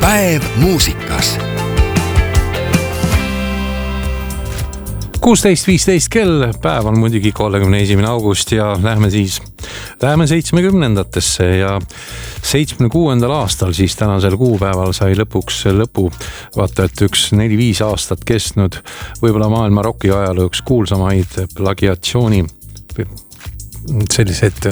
Päev muusikas. 16.15 kell, päev on muidugi 31. august ja lähme 70-ndatesse ja 76. aastal siis tänasel kuupäeval sai lõpuks lõpu, vaata et üks 4-5 aastat kestnud võib-olla maailma roki ajaloo üks kuulsamaid plagiatsiooni sellised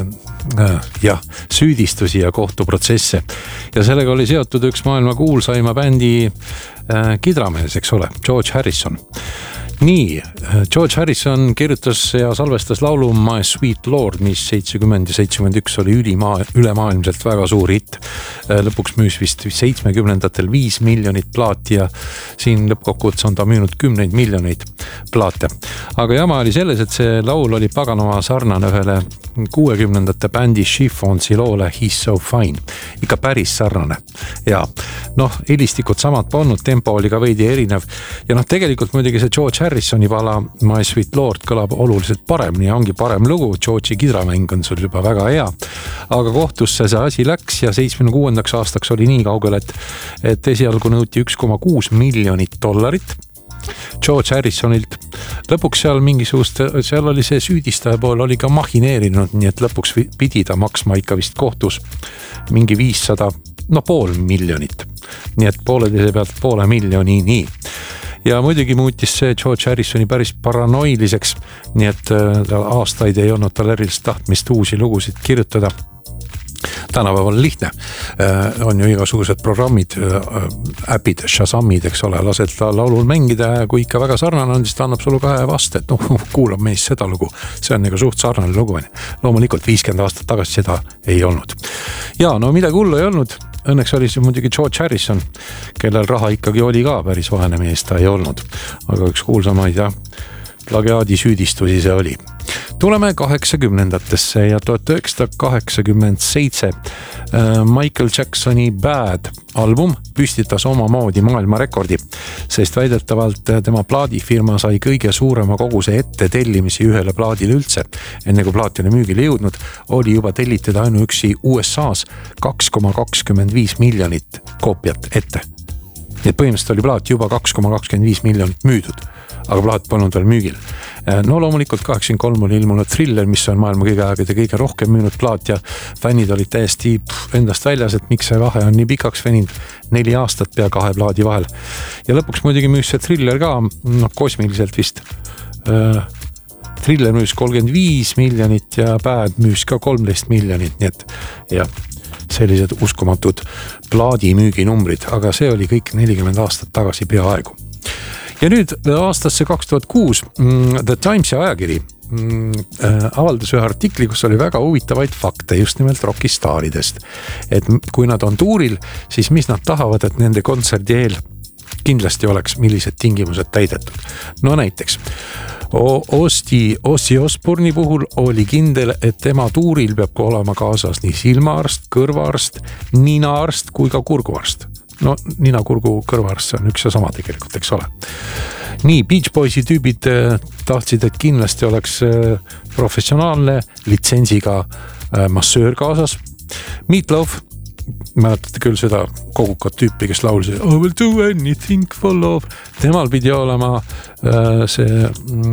süüdistusi ja kohtuprotsesse. Ja sellega oli seotud üks maailma kuulsaima bändi kidramees, eks ole, George Harrison. Nii, George Harrison kirjutas ja salvestas laulu My Sweet Lord, mis 70 ja 71 oli ülemaailmselt väga suur hitt. Lõpuks müüs vist 70-ndatel 5 miljonit plaati ja siin lõppkokkuvõttes on ta müünud 10 miljoneid plaate. Aga jama oli selles, et see laul oli paganama sarnane ühele 60-ndate bändi Chiffonsi loole He's So Fine. Ikka päris sarnane. Ja helistikud samad polnud, tempo oli ka veidi erinev. Ja tegelikult muidugi see George Harrisoni pala My Sweet Lord kõlab oluliselt paremini ja ongi parem lugu. George'i kidramäng on sul juba väga hea. Aga kohtusse see asi läks ja 76. aastaks oli nii kaugel, et esialgu nõuti $1.6 miljonit. George Harrisonilt. Lõpuks seal oli see süüdistaja pool oli ka mahineerinud, nii et lõpuks pidi ta maksma ikka vist kohtus mingi 500, pool miljonit. Nii et pooleteise pealt $500,000 nii. Ja muidugi muutis see George Harrisoni päris paranoiliseks, nii et aastaid ei olnud tal erilist tahtmist uusi lugusid kirjutada. Tänapäeval lihtne. On ju igasugused programmid, äpid, Shazamid, eks ole, lased laulul mängida ja kui ikka väga sarnane on, siis ta annab sulle kahe vastu, et kuulab meist seda lugu. See on nagu suht sarnane lugu. Loomulikult 50 aastat tagasi seda ei olnud. Ja midagi hullu ei olnud. Õnneks oli see muidugi George Harrison, kellel raha ikkagi oli ka päris vaene mees, ta ei olnud. Aga üks kuulsamaid ja plagiaadi süüdistusi see oli. Tuleme 80-ndatesse ja 1987 Michael Jacksoni Bad album püstitas omamoodi maailmarekordi, sest väidetavalt tema plaadifirma sai kõige suurema koguse ette tellimisi ühele plaadile üldse. Enne kui plaat oli müügile jõudnud, oli juba tellitud ainuüksi USA's 2,25 miljonit koopiat ette. Nii et põhimõtteliselt oli plaat juba 2,25 miljonit müüdud, aga plaat polnud veel müügil. Loomulikult 83 oli ilmunud Thriller, mis on maailma kõige aegade kõige rohkem müünud plaat ja fännid olid täiesti endast väljas, et miks see vahe on nii pikaks veninud 4 aastat pea 2 plaadi vahel. Ja lõpuks muidugi müüs see Thriller ka, kosmiliselt vist. Thriller müüs 35 miljonit ja Bad müüs ka 13 miljonit, nii et sellised uskumatud plaadimüüginumbrid, aga see oli kõik 40 aastat tagasi peaaegu. Ja nüüd aastasse 2006 The Timesi ajakiri avaldas ühe artikli, kus oli väga huvitavaid fakte just nimelt rockistaaridest. Et kui nad on tuuril, siis mis nad tahavad, et nende kontserdi eel kindlasti oleks millised tingimused täidetud. Näiteks Ozzy Osbourne'i puhul oli kindel, et tema tuuril peab olema kaasas nii silmaarst, kõrvaarst, ninaarst kui ka kurguarst. Nina, kurgu, kõrvaarst, see on üks ja sama tegelikult, eks ole. Nii, Beach Boysi tüübid tahtsid, et kindlasti oleks professionaalne litsensiga massöör kaasas. Meatloaf, mäletate küll seda kogukat tüüpi, kes laulis I will do anything for love. Temal pidi olema see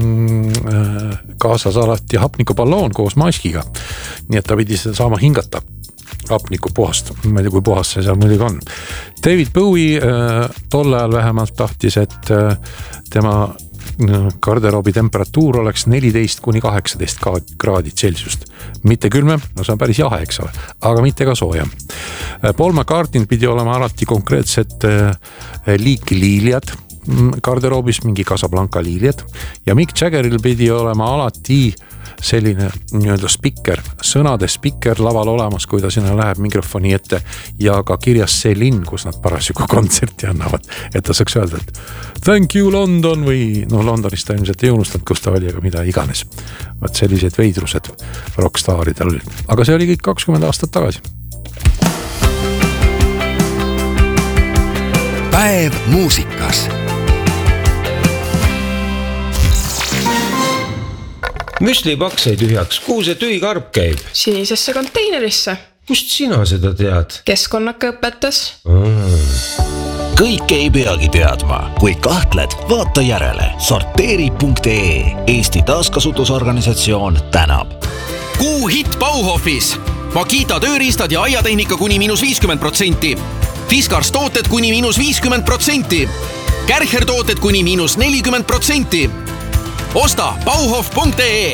kaasas alati hapnikuballoon koos maskiga. Nii et ta pidi seda saama hingata. Hapniku puhast, ma ei tea, kui puhast see seal muidugi on. David Bowie tol ajal vähemalt tahtis, et tema garderoobi temperatuur oleks 14-18 kraadid Celsiust. Mitte külmem, see on päris jahe, eks ole, aga mitte ka soojem. Paul McCartney pidi olema alati konkreetset liiki liiliad garderoobis, mingi Casablanca liiliad ja Mick Jaggeril pidi olema alati selline spikker, sõnade spikker laval olemas, kui ta sinna läheb mikrofoni ette ja ka kirjas see linn, kus nad parasjagu kontserti annavad, et ta saaks öelda, et thank you London või Londonist ta ilmselt ei unustanud, kus ta oli, aga mida iganes. Vaat sellised veidrused rockstaaridel olid. Aga see oli kõik 20 aastat tagasi. Päev muusikas. Müslipaks sai tühjaks, kuhu see tühi karp käib? Sinisesse konteinerisse. Kust sina seda tead? Keskkonnaka õpetas. Kõik ei peagi teadma. Kui kahtled, vaata järele. Sorteeri.ee. Eesti taaskasutusorganisatsioon tänab. Kuu hitt Bauhofis. Makita tööriistad ja aiatehnika kuni -50%. Fiskars tooted kuni -50%. Kärcher tooted kuni -40%. Osta Bauhof.ee.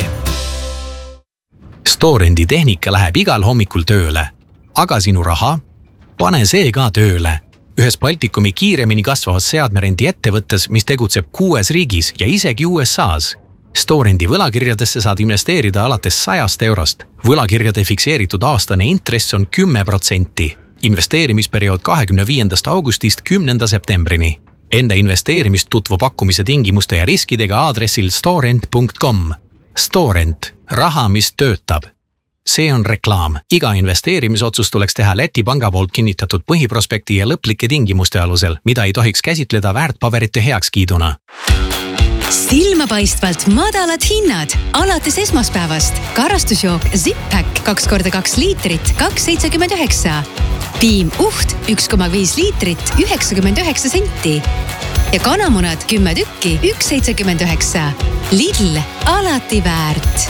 Storendi tehnika läheb igal hommikul tööle. Aga sinu raha? Pane see ka tööle. Ühes Baltikumi kiiremini kasvavas seadmerendi ettevõttes, mis tegutseb 6 riigis ja isegi USAs. Storendi võlakirjadesse saad investeerida alates 100 eurost. Võlakirjade fikseeritud aastane intress on 10%. Investeerimisperiood 25. augustist 10. septembrini. Enda investeerimist tutvu pakkumise tingimuste ja riskidega aadressil storent.com. Storent. Raha, mis töötab. See on reklaam. Iga investeerimisotsust tuleks teha Läti panga poolt kinnitatud põhiprospekti ja lõplike tingimuste alusel, mida ei tohiks käsitleda väärtpaberite heakskiiduna. Silmapaistvalt madalad hinnad alates esmaspäevast. Karastusjook Zip-Pack 2x2 liitrit 2,79. Piim Uht 1,5 liitrit 99 senti. Ja kanamunad 10 tükki 1,79. Lidl alati väärt.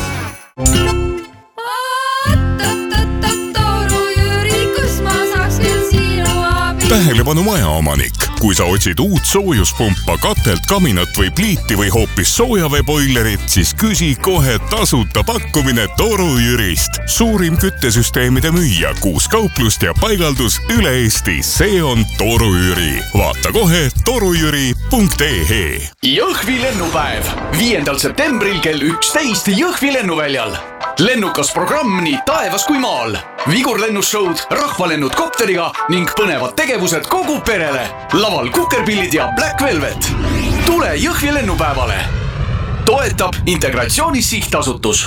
Tähelepanu majaomanik. Kui sa otsid uut soojuspumpa, katelt, kaminat või pliiti või hoopis soojaveeboilerit, siis küsi kohe tasuta pakkumine Toru Jürist. Suurim küttesüsteemide müüja, 6 kauplust ja paigaldus üle Eesti. See on Toru Jüri. Vaata kohe torujüri.ee. Jõhvi lennupäev 5. septembril kell 11 Jõhvi lennuväljal. Lennukas programm nii taevas kui maal. Vigurlennusshowd, rahvalennud kopteriga ning põnevad tegevused kogu perele. Laval Kukerpillid ja Black Velvet. Tule Jõhvi lennupäevale. Toetab Integratsioonis Sihtasutus.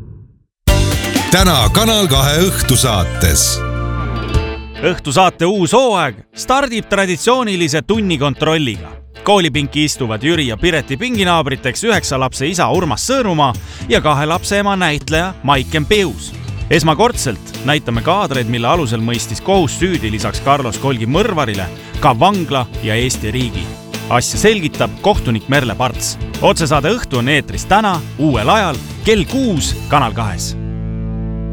Täna Kanal 2 õhtusaates. Õhtusaate uus hooaeg stardib traditsioonilise tunnikontrolliga. Koolipinki istuvad Jüri ja Pireti pinginaabriteks 9 lapse isa Urmas Sõõrumaa ja 2 lapse ema näitleja Maiken Peus. Esmakordselt näitame kaadreid, mille alusel mõistis kohus süüdi lisaks Carlos Kolgi mõrvarile ka vangla ja Eesti riigi. Asja selgitab kohtunik Merle Parts. Otsesaade Õhtu on eetris täna uuel ajal kell 6 Kanal 2.